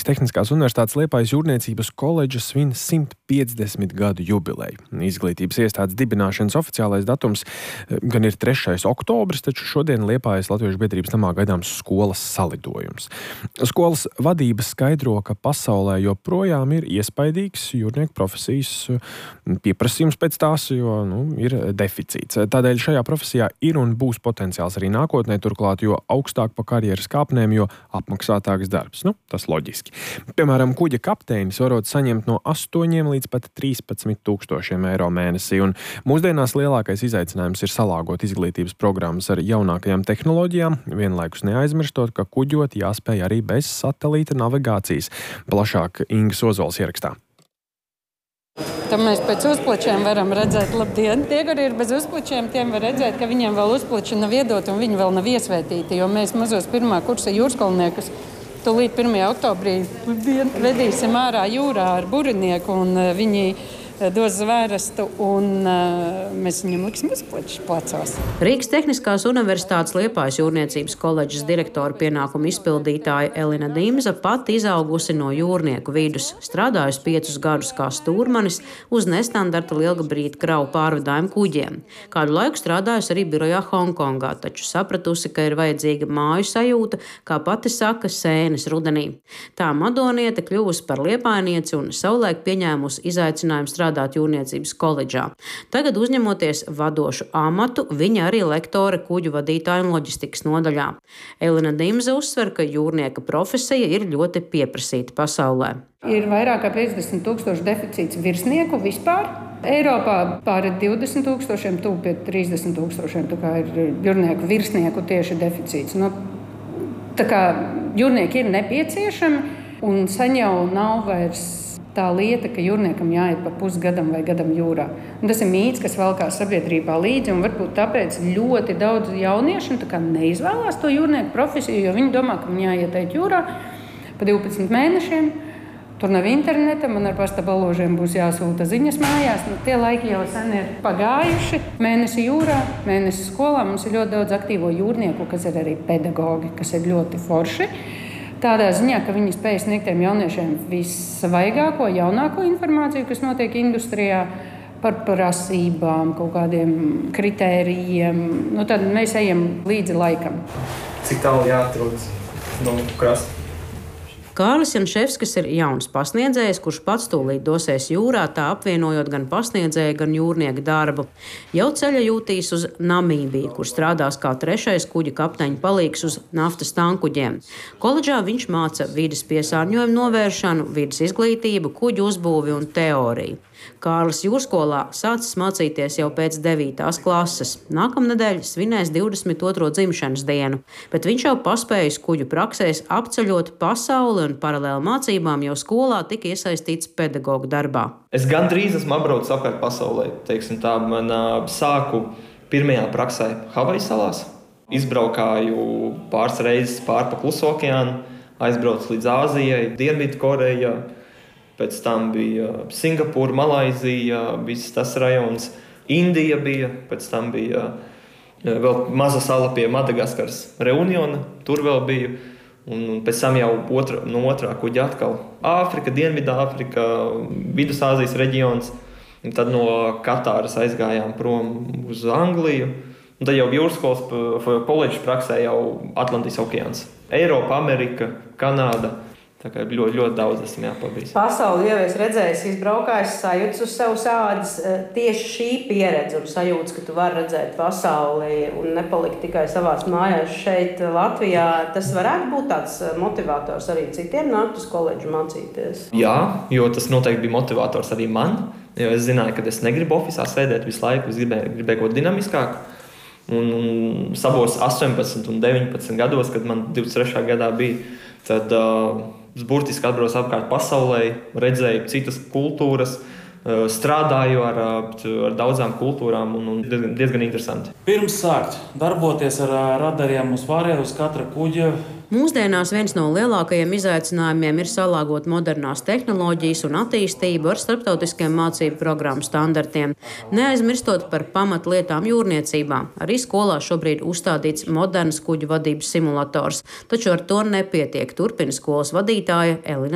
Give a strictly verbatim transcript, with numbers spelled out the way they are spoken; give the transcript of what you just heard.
Rīgas Tehniskās Universitātes Liepājas jūrniecības koledža svin simt piecdesmit gadu jubileju. Izglītības iestādes dibināšanas oficiālais datums gan ir trešais oktobris, taču šodien Liepājas Latviešu biedrības namā gaidāms skolas salidojums. Skolas vadība skaidro, ka pasaulē joprojām ir iespaidīgs jūrnieku profesijas pieprasījums pēc tās, jo nu, ir deficīts. Tādēļ šajā profesijā ir un būs potenciāls arī nākotnē, turklāt jo augstāk pa karjeras kāpnēm, jo apmaksātāks darbs. Nu, tas loģiski. Piemēram, kuģa kapteinis varot saņemt no astoņiem līdz pat trīspadsmit tūkstošiem eiro mēnesī, un mūsdienās lielākais izaicinājums ir salāgot izglītības programmas ar jaunākajām tehnoloģijām, vienlaikus neaizmirstot, ka kuģot jāspēj arī bez satelīta navigācijas. Plašāk Ingas Ozols ierakstā. Tad mēs pēc uzplačiem varam redzēt, labdien, tie, kuri ir bez uzplačiem, tiem var redzēt, ka viņiem vēl uzplači nav iedot un viņi vēl nav iesvētīti, jo mēs mazos pirmā kursa jūrskolniekus tūlīt pirmajā oktobrī vedīsim ārā jūrā ar burinieku un viņi dos zvērestu un uh, mēs viņam liksim uzplačus plecos. Rīgas Tehniskās Universitātes Liepājas jūrniecības koledžas direktora pienākumu izpildītāja Elina Dimza pat izaugusi no jūrnieku vidus, strādājusi piecus gadus kā stūrmanis uz nestandarta lielgabarīta kravu pārvadājumu kuģiem. Kādu laiku strādājusi arī birojā Hongkongā, taču sapratusi, ka ir vajadzīga māju sajūta, kā pati saka, sēnes rudenī. Tā Madoniete kļuvusi par liepājnieci un savulaik pieņēmusi izaicinājumu strādāt strādāt jūrniecības koledžā. Tagad uzņemoties vadošu amatu, viņa arī lektore kuģu vadītāju un loģistikas nodaļā. Elina Dimza uzsver, ka jūrnieka profesija ir ļoti pieprasīta pasaulē. Ir vairāk kā piecdesmit tūkstoši deficīts virsnieku vispār. Eiropā pāri divdesmit tūkstošiem, tuvu pie trīsdesmit tūkstošiem, tā kā ir jūrnieku virsnieku tieši deficīts. Nu, tā kā jūrnieki ir nepieciešami un sen jau nav vairs tā lieta, ka jūrniekam jāiet pa pusgadam vai gadam jūrā. Un tas ir mīts, kas valkās sabiedrībā līdzi, un varbūt tāpēc ļoti daudz jauniešu tā kā neizvēlās to jūrnieku profesiju, jo viņi domā, ka viņi jāiet eit jūrā pa divpadsmit mēnešiem. Tur nav interneta, man ar pasta balložiem būs jāsūta ziņas mājās. Nu, tie laiki jau sen ir pagājuši. Mēnesi jūrā, mēnesi skolā. Mums ir ļoti daudz aktīvo jūrnieku, kas ir arī pedagogi, kas ir ļoti forši. Tādā ziņā, ka viņi spēj sniegt tiem jauniešiem vissvaigāko, jaunāko informāciju, kas notiek industrijā, par prasībām, kaut kādiem kritērijiem. Nu, tad mēs ejam līdzi laikam. Cik tālu jāatrodas no krasta? Kārlis Janševskis ir jauns pasniedzējs, kurš pats tūlīt dosies jūrā, tā apvienojot gan pasniedzēju, gan jūrnieku darbu. Jau ceļa jūtīs uz Namībiju, kur strādās kā trešais kuģa kapteiņa palīgs uz naftas tankuģiem. Koledžā viņš māca vides piesārņojumu novēršanu, vides izglītību, kuģu uzbūvi un teoriju. Kārlis jūrskolā sācis mācīties jau pēc devītās klases. Nākamnedēļ svinēs divdesmit otro dzimšanas dienu, bet viņš jau paspējis kuģu praksēs apceļot pasauli un paralēli mācībām jau skolā tika iesaistīts pedagogu darbā. Es gandrīz esmu apbraucis apkārt pasaulē. Teiksim tā, man sāku pirmajā praksē Havaju salās. Izbraukāju pāris reizes pār pa Kluso okeānu, aizbraucu līdz Āzijai, Dienvidu Koreja. Pēc tam bija Singapūra, Malaizija, viss tas rajons. Indija bija, pēc tam bija vēl maza sala pie Madagaskaras, Reuniona, tur vēl biju. Un pēc tam jau otra, no otrā kuģa atkal Āfrika, Dienvidāfrika, Vidusāzijas reģions. Un tad no Katāras aizgājām prom uz Angliju. Un tad jau jūrskolas koledžas praksē jau Atlantijas okeāns. Eiropa, Amerika, Kanāda. Tā kā ļoti, ļoti daudz esmu jāpabijis. Pasauli jau es redzējis, izbraukājis, sajūtas uz sev sādas. Tieši šī pieredze un sajūtas, ka tu vari redzēt pasauli un nepalikt tikai savās mājās šeit Latvijā, tas varētu būt tāds motivators arī citiem nākt uz koledžu mācīties? Jā, jo tas noteikti bija motivators arī man. Jo es zināju, ka es negribu ofisā sēdēt visu laiku, es gribēju, gribēju kaut dinamiskāku. Un, un savos astoņpadsmit un deviņpadsmit gados, kad man divdesmit trešā gadā bija, tad uh, es burtiski atbraucu apkārt pasaulē, redzēju citas kultūras, strādāju ar, ar daudzām kultūrām un, un diezgan, diezgan interesanti. Pirms sākt darboties ar radariem uz pārējiem uz katra kuģa. Mūsdienās viens no lielākajiem izaicinājumiem ir salāgot modernās tehnoloģijas un attīstību ar starptautiskiem mācību programmu standartiem, neaizmirstot par pamatlietām jūrniecībā. Arī skolā šobrīd uzstādīts moderns kuģu vadības simulators, taču ar to nepietiek, turpina skolas vadītāja Elina